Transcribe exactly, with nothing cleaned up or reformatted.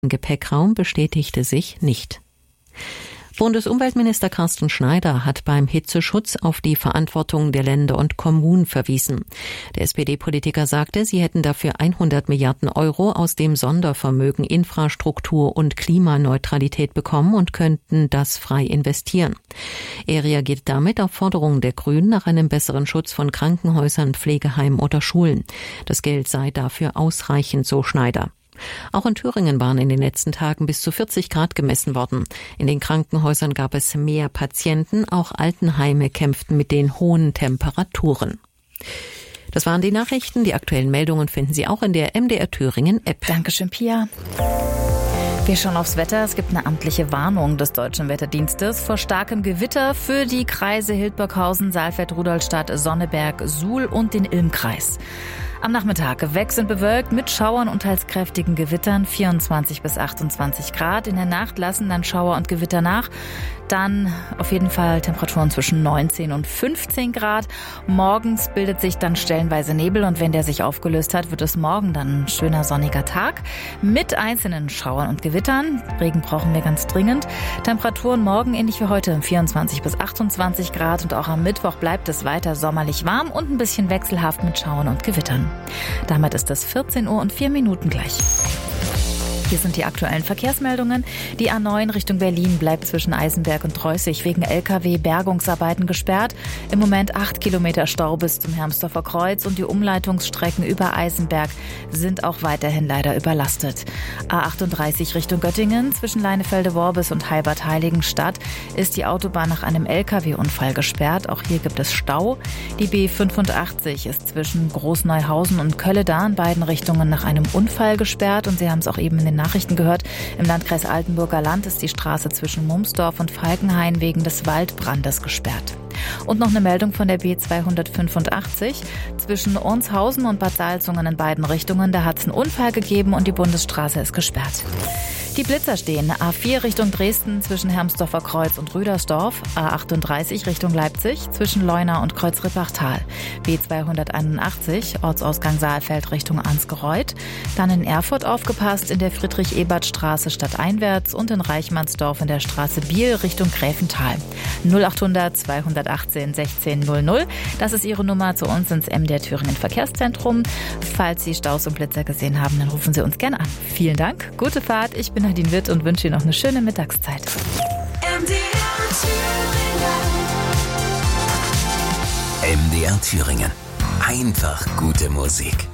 Gepäckraum bestätigte sich nicht. Bundesumweltminister Carsten Schneider hat beim Hitzeschutz auf die Verantwortung der Länder und Kommunen verwiesen. Der S P D-Politiker sagte, sie hätten dafür hundert Milliarden Euro aus dem Sondervermögen Infrastruktur und Klimaneutralität bekommen und könnten das frei investieren. Er reagiert damit auf Forderungen der Grünen nach einem besseren Schutz von Krankenhäusern, Pflegeheimen oder Schulen. Das Geld sei dafür ausreichend, so Schneider. Auch in Thüringen waren in den letzten Tagen bis zu vierzig Grad gemessen worden. In den Krankenhäusern gab es mehr Patienten, auch Altenheime kämpften mit den hohen Temperaturen. Das waren die Nachrichten. Die aktuellen Meldungen finden Sie auch in der M D R Thüringen App. Dankeschön, Pia. Wir schauen aufs Wetter. Es gibt eine amtliche Warnung des Deutschen Wetterdienstes vor starkem Gewitter für die Kreise Hildburghausen, Saalfeld, Rudolstadt, Sonneberg, Suhl und den Ilmkreis. Am Nachmittag wechselnd bewölkt mit Schauern und teils kräftigen Gewittern, vierundzwanzig bis achtundzwanzig Grad. In der Nacht lassen dann Schauer und Gewitter nach. Dann auf jeden Fall Temperaturen zwischen neunzehn und fünfzehn Grad. Morgens bildet sich dann stellenweise Nebel und wenn der sich aufgelöst hat, wird es morgen dann ein schöner sonniger Tag mit einzelnen Schauern und Gewittern. Regen brauchen wir ganz dringend. Temperaturen morgen ähnlich wie heute, vierundzwanzig bis achtundzwanzig Grad und auch am Mittwoch bleibt es weiter sommerlich warm und ein bisschen wechselhaft mit Schauern und Gewittern. Damit ist es vierzehn Uhr und vier Minuten gleich. Hier sind die aktuellen Verkehrsmeldungen. Die A neun Richtung Berlin bleibt zwischen Eisenberg und Treußig wegen L K W-Bergungsarbeiten gesperrt. Im Moment acht Kilometer Stau bis zum Hermsdorfer Kreuz und die Umleitungsstrecken über Eisenberg sind auch weiterhin leider überlastet. A achtunddreißig Richtung Göttingen zwischen Leinefelde-Worbis und Heilbad-Heiligenstadt ist die Autobahn nach einem L K W-Unfall gesperrt. Auch hier gibt es Stau. Die B fünfundachtzig ist zwischen Großneuhausen und Kölle-Da in beiden Richtungen nach einem Unfall gesperrt und Sie haben es auch eben in den Nachrichten gehört. Im Landkreis Altenburger Land ist die Straße zwischen Mumsdorf und Falkenhain wegen des Waldbrandes gesperrt. Und noch eine Meldung von der B zweihundertfünfundachtzig. Zwischen Ornshausen und Bad Salzungen in beiden Richtungen, da hat es einen Unfall gegeben und die Bundesstraße ist gesperrt. Die Blitzer stehen. A vier Richtung Dresden zwischen Hermsdorfer Kreuz und Rüdersdorf. A achtunddreißig Richtung Leipzig zwischen Leuna und Kreuzrippachtal. B zweihunderteinundachtzig Ortsausgang Saalfeld Richtung Ansgereuth. Dann in Erfurt aufgepasst in der Friedrich-Ebert-Straße stadteinwärts und in Reichmannsdorf in der Straße Biel Richtung Gräfental. null achthundert zweihundertachtzehn sechzehn null null. Das ist Ihre Nummer zu uns ins M D R Thüringen Verkehrszentrum. Falls Sie Staus und Blitzer gesehen haben, dann rufen Sie uns gerne an. Vielen Dank, gute Fahrt. Ich bin Nadine Witt und wünsche Ihnen noch eine schöne Mittagszeit. M D R Thüringen. M D R Thüringen. Einfach gute Musik.